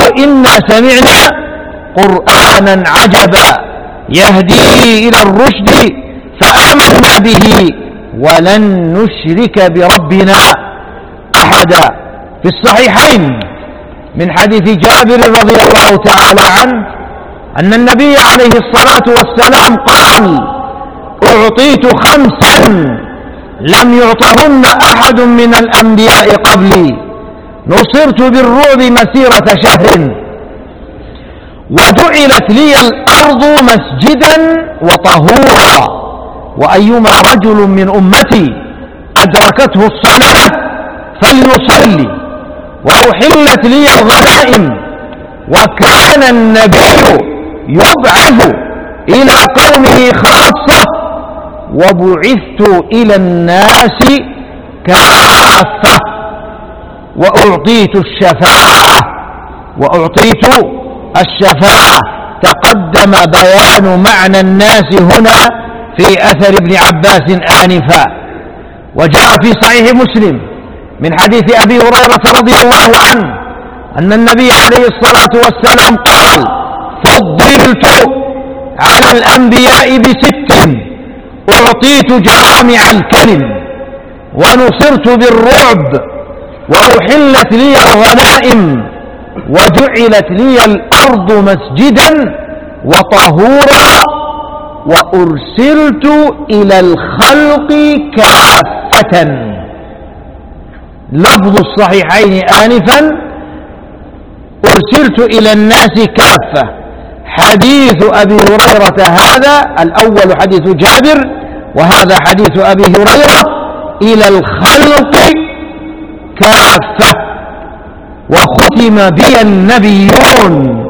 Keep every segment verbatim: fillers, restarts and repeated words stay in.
إنا سمعنا قرآنا عجبا يهدي إلى الرشد فآمنا به ولن نشرك بربنا أحدا. في الصحيحين من حديث جابر رضي الله تعالى عنه أن النبي عليه الصلاة والسلام قال: أعطيت خمسا لم يعطهن أحد من الأنبياء قبلي، نصرت بالرعب مسيرة شهر، وجعلت لي الأرض مسجدا وطهورا، وأيما رجل من أمتي أدركته الصلاة فليصلي، وأحلت لي الغنائم، وكان النبي يبعث إلى قومه خاصة وبعثت إلى الناس كافة، وأعطيت الشفاعة وأعطيت الشفاعة. تقدم بيان معنى الناس هنا في أثر ابن عباس آنفا. وجاء في صحيح مسلم من حديث أبي هريرة رضي الله عنه أن النبي عليه الصلاة والسلام قال: فضلت على الأنبياء بست، أعطيت جوامع الكلم، ونصرت بالرعب، وأحلت لي الغنائم، وجعلت لي الأرض مسجدا وطهورا، وأرسلت إلى الخلق كافة. لفظ الصحيحين آنفا: أرسلت إلى الناس كافة. حديث أبي هريرة هذا الأول حديث جابر، وهذا حديث أبي هريرة: إلى الخلق كافة. وختم بي النبيون.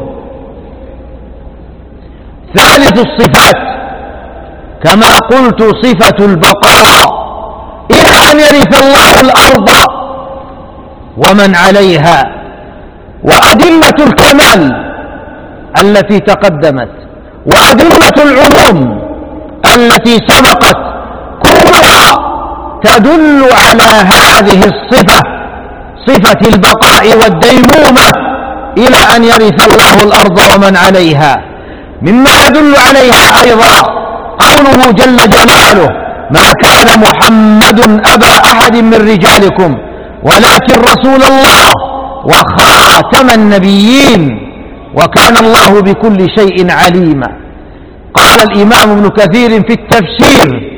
ثالث الصفات كما قلت صفة البقاء إلى أن يرث الله الأرض ومن عليها. وأدلة الكمال التي تقدمت وأدلة العموم التي سبقت كلها تدل على هذه الصفة، صفة البقاء والديمومة إلى أن يرث الله الأرض ومن عليها. مما يدل عليها أيضا قوله جل جلاله: ما كان محمد أبا أحد من رجالكم ولكن رسول الله وخاتم النبيين وكان الله بكل شيء عليما. قال الإمام ابن كثير في التفسير: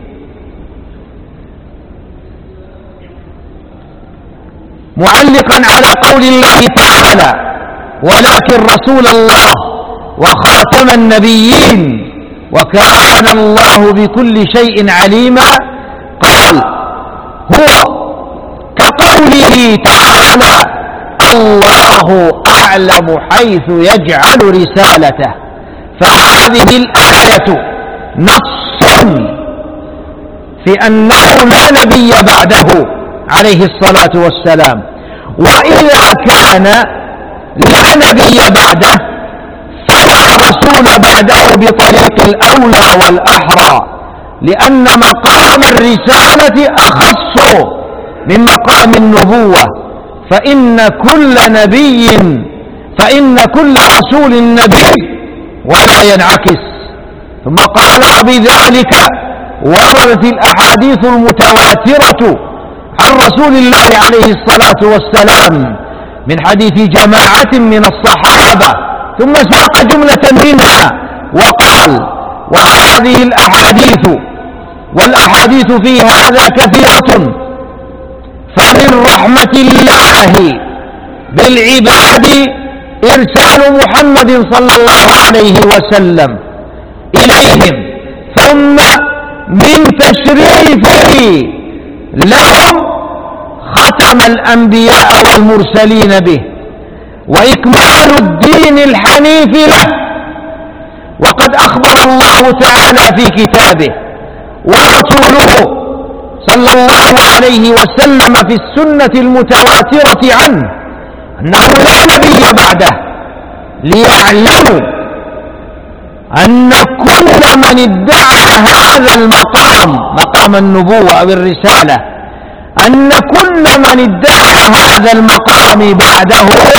معلقا على قول الله تعالى: ولكن رسول الله وخاتم النبيين وكان الله بكل شيء عليما، قال: هو كقوله تعالى: الله أعلم حيث يجعل رسالته. فهذه الآية نص في أنه لا نبي بعده عليه الصلاة والسلام. وإذا كان لا نبي بعده فلا رسول بعده بطريق الأولى والأحرى، لأن مقام الرسالة أخص من مقام النبوة، فإن كل نبي فإن كل رسول نبي ولا ينعكس. ثم قال: وبذلك وردت الأحاديث المتواترة عن رسول الله عليه الصلاة والسلام من حديث جماعة من الصحابة، ثم ساق جملة منها وقال: وهذه الأحاديث والأحاديث في هذا كثيرة، فمن رحمة الله بالعباد إرسال محمد صلى الله عليه وسلم إليهم، ثم من تشريفه لهم ختم الأنبياء والمرسلين به، وإكمال الدين الحنيف له. وقد أخبر الله تعالى في كتابه ورسوله صلى الله عليه وسلم في السنة المتواترة عنه أنه لا نبي بعده، ليعلموا أن كل من ادعى هذا المقام، مقام النبوة أو الرسالة، أن كل من ادعى هذا المقام بعده